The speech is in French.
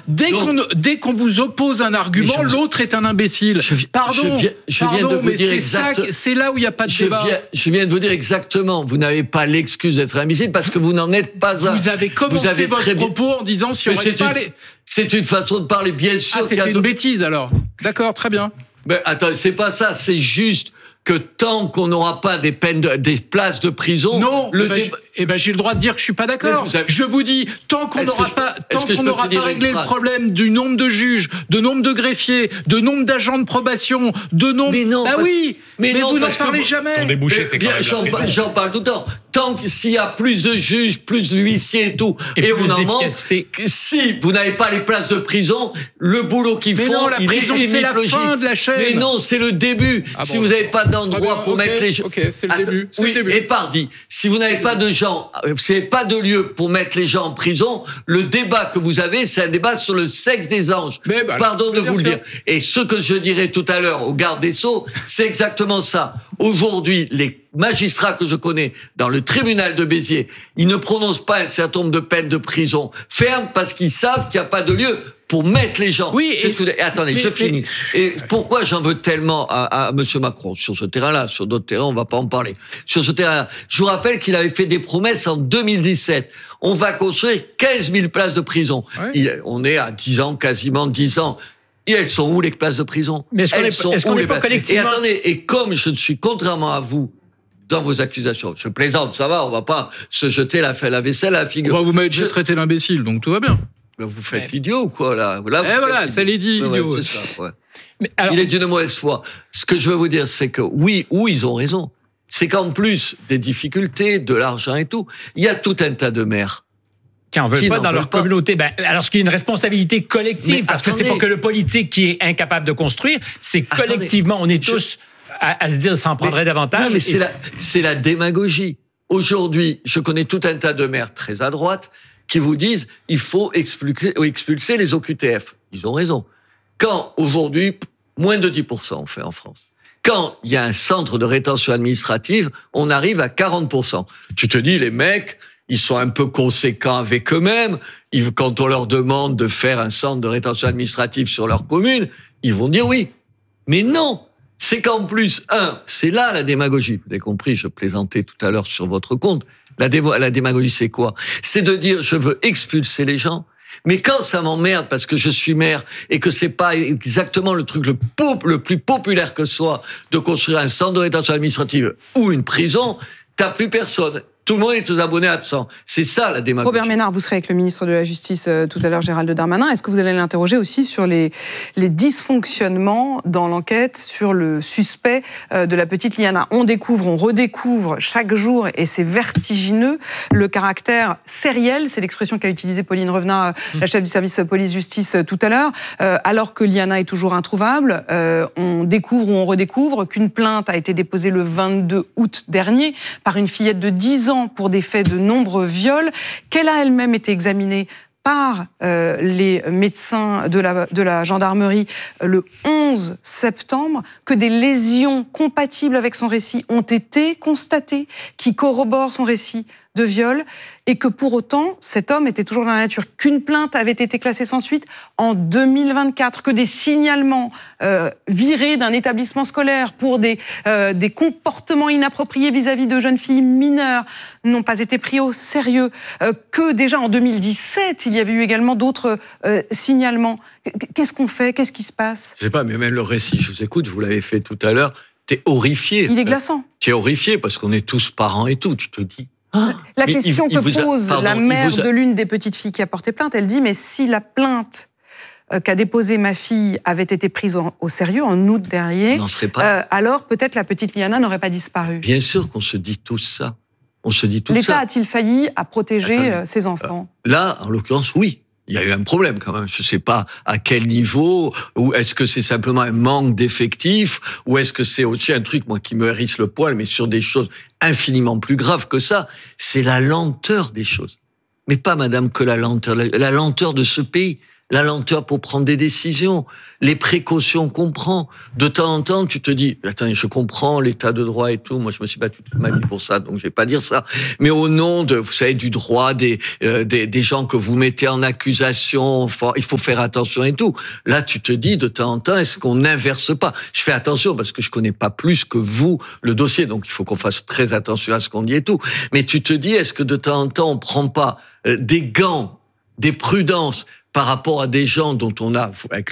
Dès qu'on vous oppose un argument, l'autre est un imbécile. Pardon, je viens de vous dire c'est là où il n'y a pas de débat. Je viens de vous dire exactement, vous n'avez pas l'excuse d'être imbécile parce que vous n'en êtes pas un. Vous avez commencé votre propos en disant si on n'aurait pas les... C'est une façon de parler, bien sûr. C'était une bêtise alors. D'accord, très bien. Mais attends, c'est pas ça, c'est juste que tant qu'on n'aura pas des places de prison, j'ai le droit de dire que je suis pas d'accord. Je vous dis, tant qu'on n'aura pas réglé le problème du nombre de juges, de nombre de greffiers, de nombre d'agents de probation, de nombre. Mais vous n'en parlez jamais. Ton débouché, c'est quand même j'en parle tout le temps. Tant que s'il y a plus de juges, plus de huissiers et tout, et on en manque, si vous n'avez pas les places de prison, le boulot qu'ils font, la prison, c'est la fin de la chaîne. Mais non, c'est le début. Si vous n'avez pas d'endroit pour mettre les gens, c'est le début. Oui, et pardi. Si vous n'avez pas de gens, si vous n'avez pas de lieu pour mettre les gens en prison, le débat que vous avez, c'est un débat sur le sexe des anges. Pardon de vous le dire. Et ce que je dirais tout à l'heure au garde des Sceaux, c'est exactement ça. Aujourd'hui, les magistrats que je connais dans le tribunal de Béziers, ils ne prononcent pas un certain nombre de peines de prison fermes parce qu'ils savent qu'il n'y a pas de lieu pour mettre les gens. Oui. Attendez, je finis. Et pourquoi j'en veux tellement à Monsieur Macron sur ce terrain-là? Sur d'autres terrains, on va pas en parler. Sur ce terrain-là, je vous rappelle qu'il avait fait des promesses en 2017. On va construire 15 000 places de prison. Ouais. On est à 10 ans, quasiment 10 ans. Et elles sont où les places de prison? Mais est-ce qu'on n'est pas collectivement... Et attendez, et comme je ne suis, contrairement à vous, dans vos accusations, je plaisante, ça va, on va pas se jeter la vaisselle à la figure. Vous m'avez déjà traité d'imbécile, donc tout va bien. Mais vous faites l'idiot ou quoi, là? Ça l'est dit, idiot. C'est ça, ouais. Mais alors... Il est d'une mauvaise foi. Ce que je veux vous dire, c'est que oui, ils ont raison. C'est qu'en plus des difficultés, de l'argent et tout, il y a tout un tas de maires qui en veulent pas dans leur communauté. Alors, ce qui est une responsabilité collective, parce que c'est pas que le politique qui est incapable de construire, c'est collectivement, on est tous à se dire, ça en prendrait davantage. Non, mais c'est la démagogie. Aujourd'hui, je connais tout un tas de maires très à droite qui vous disent, il faut expulser les OQTF. Ils ont raison. Quand, aujourd'hui, moins de 10% on fait en France. Quand il y a un centre de rétention administrative, on arrive à 40%. Tu te dis, les mecs, ils sont un peu conséquents avec eux-mêmes. Quand on leur demande de faire un centre de rétention administrative sur leur commune, ils vont dire oui. Mais non, c'est qu'en plus, c'est là la démagogie. Vous avez compris, je plaisantais tout à l'heure sur votre compte. La démagogie, c'est quoi? C'est de dire, je veux expulser les gens, mais quand ça m'emmerde parce que je suis maire et que c'est pas exactement le truc le plus populaire que soit de construire un centre de rétention administrative ou une prison, t'as plus personne. Tout le monde est aux abonnés absents. C'est ça la démagogie. Robert Ménard, vous serez avec le ministre de la Justice tout à l'heure, Gérald Darmanin. Est-ce que vous allez l'interroger aussi sur les dysfonctionnements dans l'enquête sur le suspect de la petite Liana? On redécouvre chaque jour, et c'est vertigineux, le caractère sériel, c'est l'expression qu'a utilisée Pauline Revenat, la chef du service police-justice tout à l'heure, alors que Liana est toujours introuvable. On découvre ou on redécouvre qu'une plainte a été déposée le 22 août dernier par une fillette de 10 ans pour des faits de nombreux viols, qu'elle a elle-même été examinée par les médecins de la gendarmerie le 11 septembre, que des lésions compatibles avec son récit ont été constatées, qui corroborent son récit de viol, et que pour autant, cet homme était toujours dans la nature, qu'une plainte avait été classée sans suite en 2024, que des signalements virés d'un établissement scolaire pour des comportements inappropriés vis-à-vis de jeunes filles mineures n'ont pas été pris au sérieux, que déjà en 2017, il y avait eu également d'autres signalements. Qu'est-ce qu'on fait? Qu'est-ce qui se passe? Je sais pas, mais même le récit, je vous écoute, vous l'avez fait tout à l'heure, t'es horrifié. Il est glaçant. Tu es horrifié parce qu'on est tous parents et tout, tu te dis... La question que pose la mère de l'une des petites filles qui a porté plainte, elle dit, mais si la plainte qu'a déposée ma fille avait été prise au sérieux en août dernier, alors peut-être la petite Liana n'aurait pas disparu. Bien sûr qu'on se dit tout ça. On se dit tout ça. L'État a-t-il failli à protéger ses enfants? Là, en l'occurrence, oui. Il y a eu un problème quand même. Je ne sais pas à quel niveau, ou est-ce que c'est simplement un manque d'effectifs, ou est-ce que c'est aussi un truc, moi, qui me hérisse le poil, mais sur des choses infiniment plus graves que ça. C'est la lenteur des choses. Mais pas, madame, que la lenteur de ce pays. la lenteur pour prendre des décisions, les précautions qu'on prend. De temps en temps, tu te dis, attends, je comprends l'état de droit et tout, moi je me suis battu toute ma vie pour ça, donc je vais pas dire ça. Mais au nom de, vous savez, du droit des gens que vous mettez en accusation, il faut faire attention et tout. Là, tu te dis, de temps en temps, est-ce qu'on n'inverse pas? Je fais attention parce que je connais pas plus que vous le dossier, donc il faut qu'on fasse très attention à ce qu'on dit et tout. Mais tu te dis, est-ce que de temps en temps, on prend pas des gants, des prudences par rapport à des gens dont on a, avec